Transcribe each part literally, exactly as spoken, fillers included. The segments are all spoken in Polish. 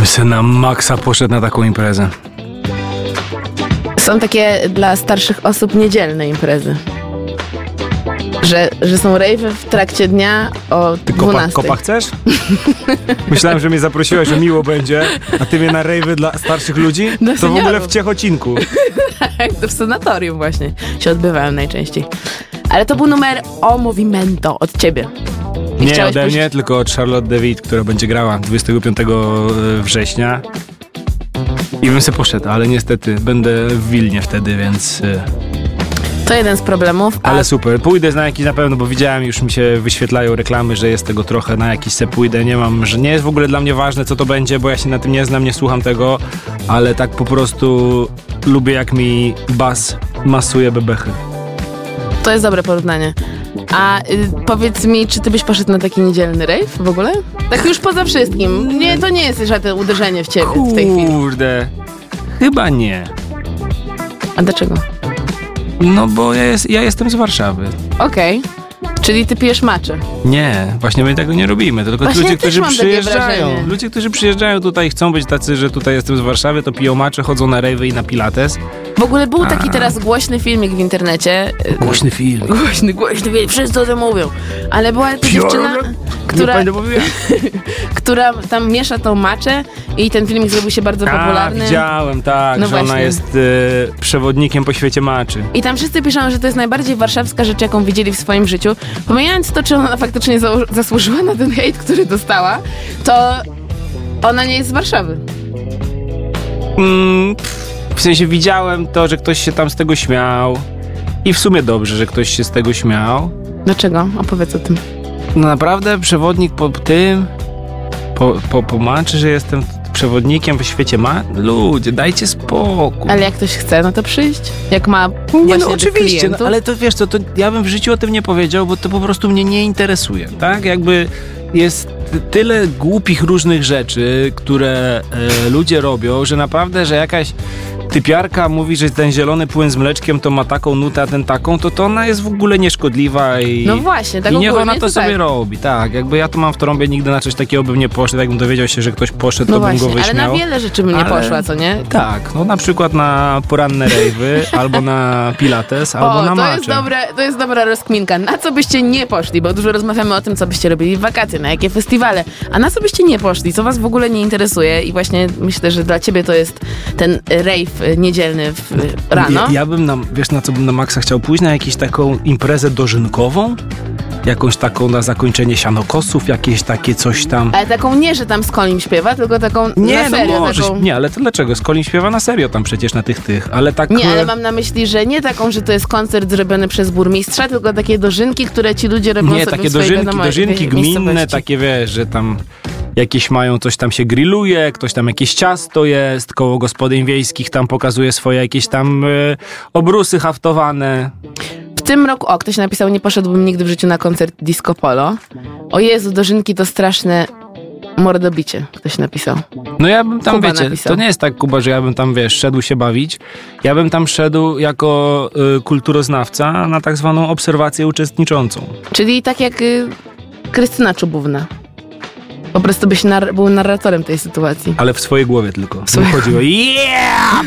se na maksa poszedł na taką imprezę. Są takie dla starszych osób niedzielne imprezy. Że, że są rejwy w trakcie dnia o Ty kopa, dwunastej. kopa chcesz? Myślałem, że mnie zaprosiłaś, że miło będzie, a ty mnie na rejwy dla starszych ludzi? Dla To w ogóle seniorów. w Ciechocinku. Tak, to w sanatorium właśnie się odbywałem najczęściej. Ale to był numer O Movimento od ciebie. I Nie chciałeś ode puścić- mnie, tylko od Charlotte DeWitt, która będzie grała dwudziestego piątego września. I bym se poszedł, ale niestety będę w Wilnie wtedy, więc... y, To jeden z problemów. A Ale super, pójdę na jakiś na pewno, bo widziałem, już mi się wyświetlają reklamy, że jest tego trochę, na jakiś se pójdę, nie mam, że nie jest w ogóle dla mnie ważne, co to będzie, bo ja się na tym nie znam, nie słucham tego, ale tak po prostu lubię, jak mi bas masuje bebechy. to jest dobre porównanie. A y, powiedz mi, czy ty byś poszedł na taki niedzielny rave w ogóle? Tak już poza wszystkim. Nie, to nie jest żadne uderzenie w ciebie w tej chwili. Kurde, chyba nie. A dlaczego? No bo ja, jest, ja jestem z Warszawy. Okej. Czyli ty pijesz matcha. Nie, właśnie my tego nie robimy, to tylko Właśnie ludzie, ja też którzy mam takie przyjeżdżają. wrażenie. Ludzie, którzy przyjeżdżają tutaj i chcą być tacy, że tutaj jestem z Warszawy, to piją macze, chodzą na rejwy i na pilates. W ogóle był taki teraz głośny filmik w internecie. y, Głośny film. Głośny, głośny, wie- wszyscy o tym mówią. Ale była ta dziewczyna, która, Nie będę mówiła. która tam miesza tą maczę i ten filmik zrobił się bardzo A, popularny. widziałem, tak, No że ona właśnie. jest e, przewodnikiem po świecie maczy. I tam wszyscy piszą, że to jest najbardziej warszawska rzecz, jaką widzieli w swoim życiu. Pomijając to, czy ona faktycznie zało- zasłużyła na ten hejt, który dostała, to ona nie jest z Warszawy. Mm, w sensie widziałem to, że ktoś się tam z tego śmiał i w sumie dobrze, że ktoś się z tego śmiał. Dlaczego? Opowiedz o tym. No naprawdę przewodnik po tym, po, po, po maczy, że jestem przewodnikiem po świecie ma... Ludzie, dajcie spokój. Ale jak ktoś chce, no to przyjść. Jak ma Nie, właśnie no tych oczywiście, no, klientów. ale to wiesz co, to ja bym w życiu o tym nie powiedział, bo to po prostu mnie nie interesuje, tak? Jakby jest tyle głupich różnych rzeczy, które e, ludzie robią, że naprawdę, że jakaś typiarka mówi, że ten zielony płyn z mleczkiem to ma taką nutę, a ten taką, to to ona jest w ogóle nieszkodliwa i, No właśnie, tak i niech ogólnie ona to to sobie tak. robi, tak. Jakby ja to mam w trąbie, nigdy na coś takiego bym nie poszedł, jakbym dowiedział się, że ktoś poszedł, No to bym właśnie, go ale wyśmiał. na wiele rzeczy bym nie Ale- poszła, co nie? Tak, no na przykład na poranne rejwy, albo na pilates, albo O, na to macze. jest, dobre, to jest dobra rozkminka. Na co byście nie poszli? Bo dużo rozmawiamy o tym, co byście robili w wakacje, na jakie festiwale. A na co byście nie poszli? Co was w ogóle nie interesuje? I właśnie myślę, że dla ciebie to jest ten rave y, niedzielny w, y, rano. Ja, ja bym na, wiesz na co bym na maksa chciał pójść? Na jakąś taką imprezę dożynkową? Jakąś taką na zakończenie sianokosów, jakieś takie coś tam. Ale taką nie, że tam z Kolim śpiewa, tylko taką Nie, na serio. no może, taką... nie, ale to dlaczego? Skolin śpiewa na serio tam przecież na tych tych, ale tak... Nie, ale mam na myśli, że nie taką, że to jest koncert zrobiony przez burmistrza, tylko takie dożynki, które ci ludzie robią Nie, sobie takie w swojej dożynki, wiadomo- dożynki mie- gminne, miejscowości. takie wiesz, że tam jakieś mają, coś tam się grilluje, ktoś tam jakieś ciasto jest, koło gospodyń wiejskich tam pokazuje swoje jakieś tam y, obrusy haftowane. W tym roku, o, ktoś napisał, nie poszedłbym nigdy w życiu na koncert Disco Polo. O Jezu, dożynki to straszne mordobicie, ktoś napisał. No ja bym tam, Kuba wiecie, napisał. to nie jest tak, Kuba, że ja bym tam, wiesz, szedł się bawić. Ja bym tam szedł jako y, kulturoznawca na tak zwaną obserwację uczestniczącą. Czyli tak jak y, Krystyna Czubówna. Po prostu byś nar- był narratorem tej sytuacji. Ale w swojej głowie tylko. W swojej- Chodziło, yeah!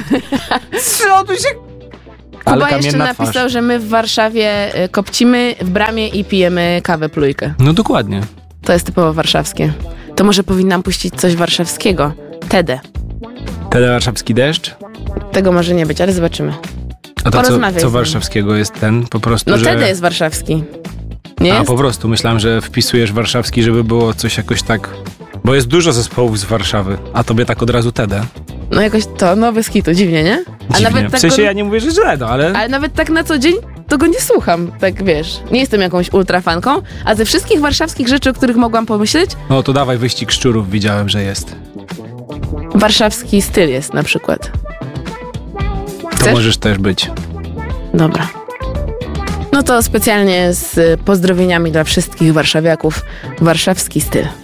Co tu się... Ale Kuba jeszcze kamienna napisał, twarz. że my w Warszawie y, kopcimy w bramie i pijemy kawę plujkę. No dokładnie. To jest typowo warszawskie. To może powinnam puścić coś warszawskiego. Tedę. Telewarszawski deszcz? Tego może nie być, ale zobaczymy. A to co, Porozmawiaj z co nim. warszawskiego jest ten? Po prostu, No że... Tedy jest warszawski. Nie A, jest? po prostu. Myślałem, że wpisujesz warszawski, żeby było coś jakoś tak... Bo jest dużo zespołów z Warszawy, a tobie tak od razu Tedę. No jakoś to, no bez kitu, dziwnie, nie? A Dziwnie. nawet tak w sensie go, ja nie mówię, że źle, no ale... ale nawet tak na co dzień to go nie słucham, tak wiesz. Nie jestem jakąś ultrafanką, a ze wszystkich warszawskich rzeczy, o których mogłam pomyśleć, No to dawaj, wyścig szczurów widziałem, że jest. warszawski styl jest na przykład. To Chcesz? możesz też być. Dobra. No to specjalnie z pozdrowieniami dla wszystkich warszawiaków, warszawski styl.